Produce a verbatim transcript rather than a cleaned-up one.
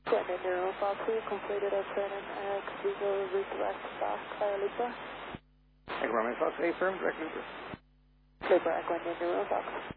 Going in Euro Fox, we completed our training. Uh, could we go redirect back via Libra? Echo Romeo Fox, A firm, direct Libra. Libra, going in Euro Fox.